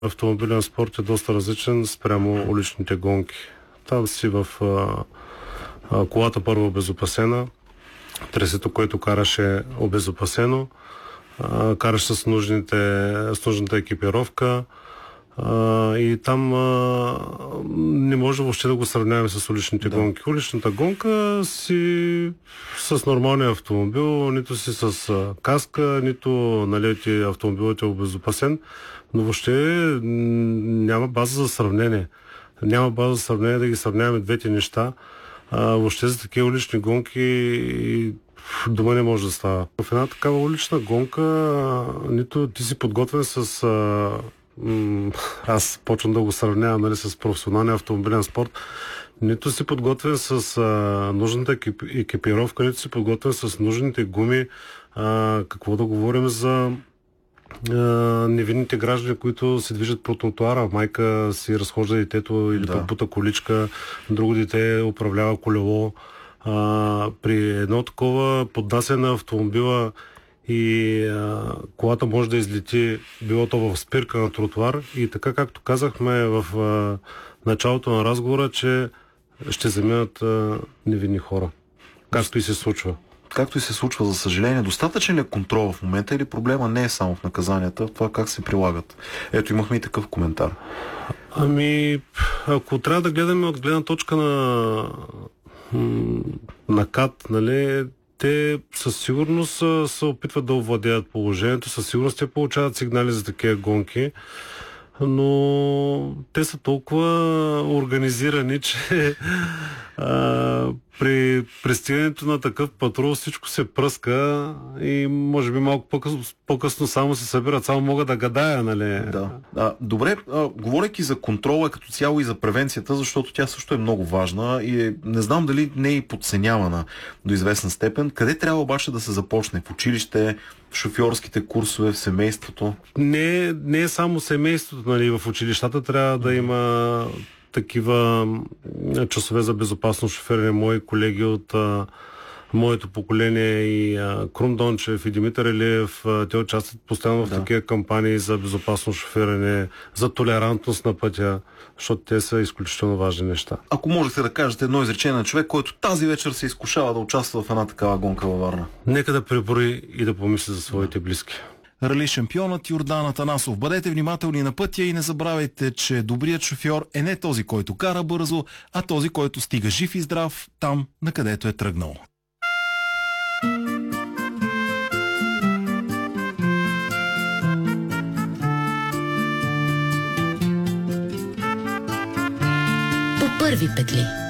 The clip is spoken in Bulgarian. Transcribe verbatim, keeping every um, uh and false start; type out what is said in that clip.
Автомобилен спорт е доста различен спрямо уличните гонки. Там си в а, а, колата първо обезопасена, тресето, което караш е обезопасено, а, караш с, нужните, с нужната екипировка а, и там а, не може въобще да го сравняваме с уличните да. гонки. Уличната гонка си с нормалния автомобил, нито си с а, каска, нито нали, ти автомобилът е обезопасен, но въобще няма база за сравнение. Няма база за сравнение да ги сравняваме двете неща. А, въобще за такива улични гонки и дома не може да става. В една такава улична гонка нито ти си подготвен с... А, м- аз почвам да го сравнявам нали, с професионалния автомобилен спорт. Нито си подготвен с а, нужната екип, екипировка, нито си подготвен с нужните гуми. А, какво да говорим за невинните граждани, които се движат по тротуара. Майка си разхожда детето или да. пък бута количка, друго дете управлява колело. А, при едно такова поднасяне на автомобила и а, колата може да излети било то в спирка на тротуар и така както казахме в а, началото на разговора, че ще заминат а, невинни хора. Както и се случва. Както и се случва, за съжаление, достатъчен ли е контрол в момента или проблема не е само в наказанията, в това как се прилагат? Ето, имахме и такъв коментар. Ами, ако трябва да гледаме от гледна точка на на КАТ, нали, те със сигурност се опитват да овладеят положението, със сигурност те получават сигнали за такива гонки, но те са толкова организирани, че а, при пристигането на такъв патрул всичко се пръска и може би малко по-късно, по-късно само се събират, само мога да гадая, нали? Да. А, добре, а, говорейки за контрола като цяло и за превенцията, защото тя също е много важна и е, не знам дали не е и подценявана до известна степен. Къде трябва обаче да се започне? В училище, в шофьорските курсове, в семейството? Не, не е само семейството, нали? В училищата трябва да има такива часове за безопасно шофиране. Мои колеги от а, моето поколение и а, Крум Дончев и Димитър Илиев, а, те участват постоянно да. в такива кампании за безопасно шофиране, за толерантност на пътя, защото те са изключително важни неща. Ако можете да кажете едно изречение на човек, който тази вечер се изкушава да участва в една такава гонка във Варна. Нека да преброи и да помисли за своите близки. Рали шампионът Йордан Атанасов. Бъдете внимателни на пътя и не забравяйте, че добрият шофьор е не този, който кара бързо, а този, който стига жив и здрав там, на където е тръгнал. По първи петли.